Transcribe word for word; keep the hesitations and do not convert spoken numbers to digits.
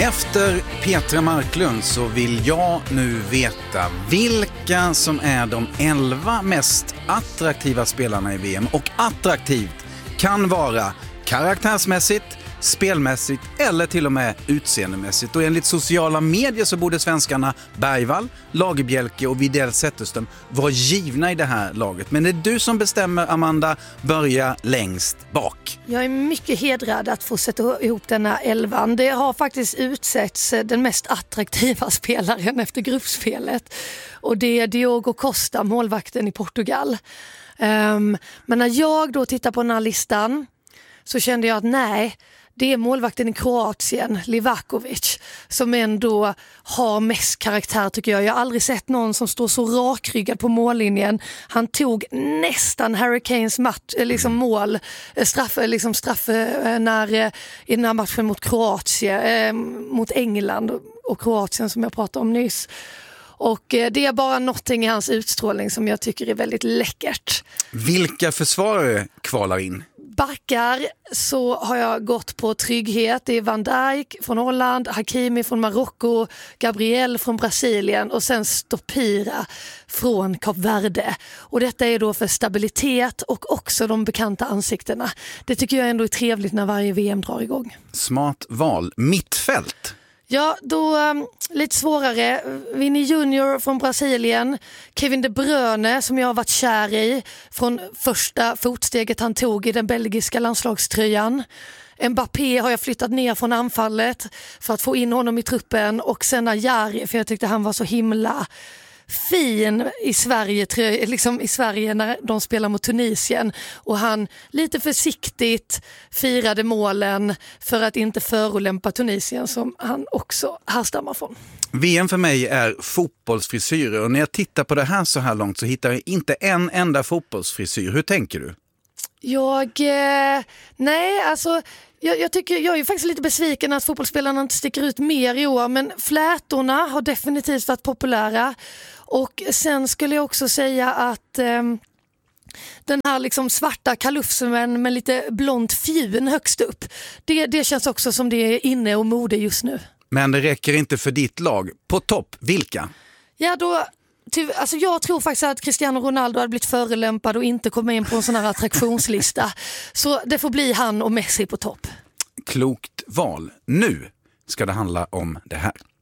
Efter Petra Marklund så vill jag nu veta vilka som är de elva mest attraktiva spelarna i V M. Och attraktivt kan vara karaktärsmässigt, spelmässigt eller till och med utseendemässigt. Och enligt sociala medier så borde svenskarna Bergvall, Lagerbielke och Widell Zetterström vara givna i det här laget. Men det är du som bestämmer, Amanda. Börja längst bak. Jag är mycket hedrad att få sätta ihop denna elvan. Det har faktiskt utsetts den mest attraktiva spelaren efter gruppspelet. Och det är Diogo Costa, målvakten i Portugal. Um, men när jag då tittar på den här listan så kände jag att nej, det är målvakten i Kroatien, Livakovic, som ändå har mest karaktär tycker jag. Jag har aldrig sett någon som står så rakryggad på mållinjen. Han tog nästan Hurricanes match, liksom mål, straff, liksom straff när, i den här matchen mot Kroatien, mot England och Kroatien som jag pratade om nyss. Och det är bara någonting i hans utstrålning som jag tycker är väldigt läckert. Vilka försvarare kvalar in? Backar så har jag gått på trygghet. Det är Van Dijk från Holland, Hakimi från Marocko, Gabriel från Brasilien och sen Stopira från Kap Verde. Och detta är då för stabilitet och också de bekanta ansiktena. Det tycker jag ändå är trevligt när varje V M drar igång. Smart val. Mittfält. Ja, då um, lite svårare. Vini Junior från Brasilien, Kevin De Bruyne som jag har varit kär i från första fotsteget han tog i den belgiska landslagströjan. Mbappé har jag flyttat ner från anfallet för att få in honom i truppen och sen Ajari för jag tyckte han var så himla fin i Sverige, liksom i Sverige när de spelar mot Tunisien och han lite försiktigt firade målen för att inte förolämpa Tunisien som han också härstammar från. V M för mig är fotbollsfrisyrer och när jag tittar på det här så här långt så hittar jag inte en enda fotbollsfrisyr. Hur tänker du? Jag, eh, nej alltså Jag, jag, tycker, jag är faktiskt lite besviken att fotbollsspelarna inte sticker ut mer i år, men flätorna har definitivt varit populära och sen skulle jag också säga att eh, den här liksom svarta kalufsen med lite blont fjun högst upp, det, det känns också som det är inne och mode just nu. Men det räcker inte för ditt lag. På topp, vilka? Ja då... Alltså jag tror faktiskt att Cristiano Ronaldo hade blivit förelämpad och inte komma in på en sån här attraktionslista. Så det får bli han och Messi på topp. Klokt val. Nu ska det handla om det här.